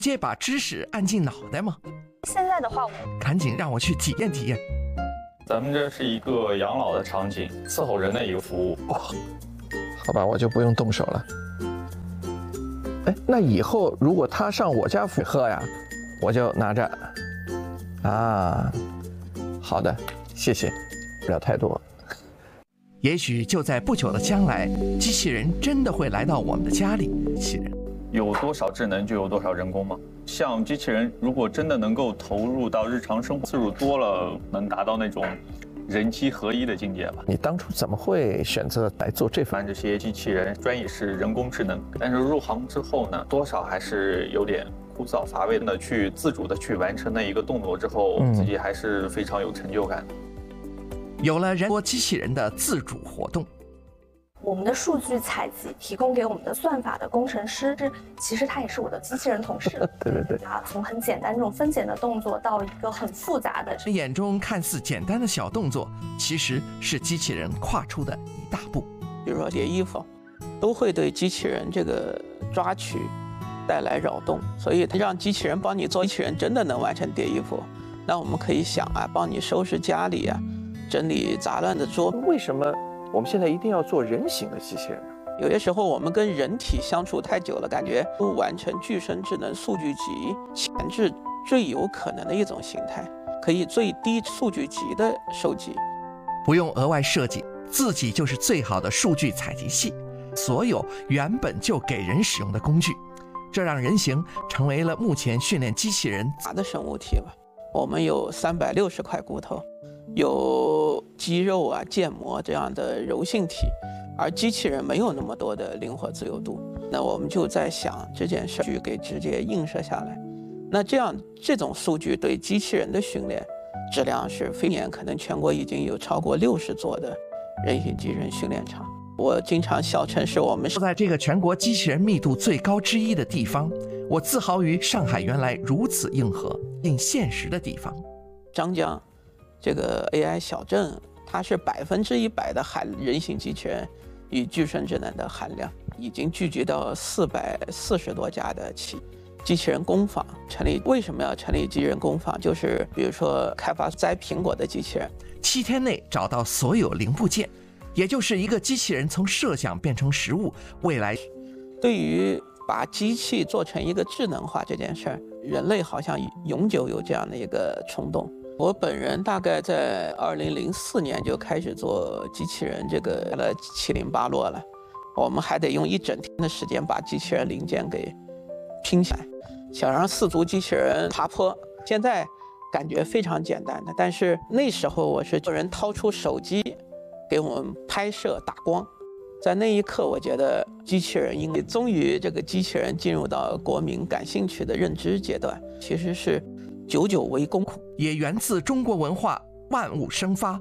接把知识按进脑袋吗？ 现在的话， 赶紧让我去体验体验。 咱们这是一个养老的场景，伺候人的一个服务。 好吧，我就不用动手了。哎，那以后如果他上我家喝呀，我就拿着。啊，好的，谢谢，不了太多。 也许就在不久的将来，机器人真的会来到我们的家里。机器人有多少智能就有多少人工吗？像机器人如果真的能够投入到日常生活，次数多了，能达到那种人机合一的境界吧。 你当初怎么会选择来做这份？ 这些机器人专业是人工智能，但是入行之后呢，多少还是有点枯燥乏味的，去自主的去完成那一个动作之后，自己还是非常有成就感的。 有了人工机器人的自主活动， 我们的数据采集提供给我们的算法的工程师，其实他也是我的机器人同事。 对对对。 从很简单这种分拣的动作到一个很复杂的， 眼中看似简单的小动作，其实是机器人跨出的一大步。 比如说叠衣服，都会对机器人这个抓取带来扰动，所以让机器人帮你做，机器人真的能完成叠衣服。那我们可以想啊，帮你收拾家里啊，整理杂乱的桌。 为什么我们现在一定要做人形的机器人呢？ 有些时候我们跟人体相处太久了，感觉不完成具身智能数据集前置最有可能的一种形态，可以最低数据集的收集， 不用额外设计，自己就是最好的数据采集器，所有原本就给人使用的工具，这让人形成为了目前训练机器人杂的生物体了。我们有360块骨头，有肌肉啊、腱膜这样的柔性体，而机器人没有那么多的灵活自由度。那我们就在想这件事给直接映射下来，那这种数据对机器人的训练质量是非常，可能全国已经有超过60座的人形机器人训练场。我经常笑称是我们在这个全国机器人密度最高之一的地方，我自豪于上海原来如此硬核、应现实的地方。 张江这个 AI 小镇，它是100%的人形机器人与具身智能的含量，已经聚集到440多家的机器人工坊成立。为什么要成立机器人工坊？就是比如说开发摘苹果的机器人 ，7天内找到所有零部件，也就是一个机器人从设想变成实物。未来对于把机器做成一个智能化这件事儿，人类好像永久有这样的一个冲动。我本人大概在2004年就开始做机器人，这个708落了，我们还得用1整天的时间把机器人零件给拼起来，想让4足机器人爬坡。现在感觉非常简单的，但是那时候我是有人掏出手机给我们拍摄打光，在那一刻我觉得机器人终于这个机器人进入到国民感兴趣的认知阶段，其实是久久为功苦， 也源自中国文化万物生发